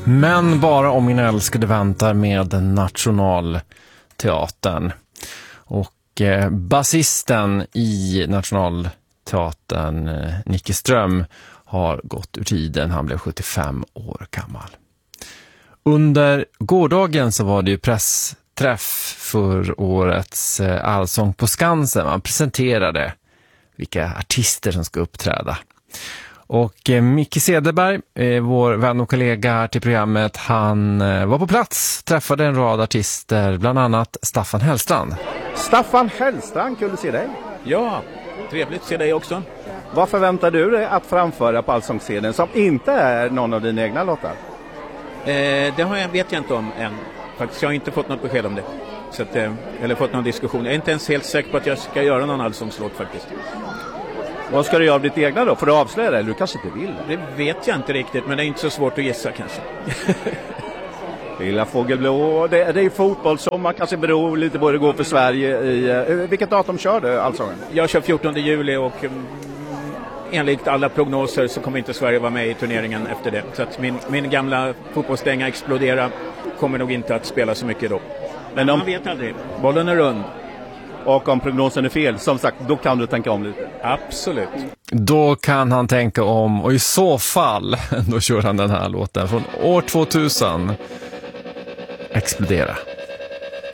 Men bara om min älskade väntar med Nationalteatern. Och basisten i Nationalteatern, Nicke Ström, har gått ur tiden. Han blev 75 år gammal. Under gårdagen så var det ju pressträff för årets Allsång på Skansen. Man presenterade vilka artister som ska uppträda. Och Micke Cederberg, vår vän och kollega här till programmet, han var på plats, träffade en rad artister, bland annat Staffan Hellstrand. Staffan Hellstrand, kul att se dig. Ja, trevligt att se dig också. Vad förväntar du dig att framföra på Allsångsscenen som inte är någon av dina egna låtar? Vet jag inte om än. Faktiskt, jag har inte fått något besked om det. Så att, eller fått någon diskussion. Jag är inte ens helt säker på att jag ska göra någon allsångslåt faktiskt. Vad ska du göra av ditt egna då? Får du avslöja det? Eller du kanske inte vill? Det vet jag inte riktigt, men det är inte så svårt att gissa kanske. Lilla Fågelblå, det är fotboll som man kanske beror lite på det går för Sverige. Vilket datum kör du Allsången? Jag kör 14 juli och enligt alla prognoser så kommer inte Sverige vara med i turneringen efter det. Så att min gamla fotbollsstänga Explodera kommer nog inte att spela så mycket då. Men man vet aldrig. Bollen är rund. Och om prognosen är fel, som sagt, då kan du tänka om lite. Absolut. Då kan han tänka om, och i så fall då kör han den här låten från år 2000. Explodera.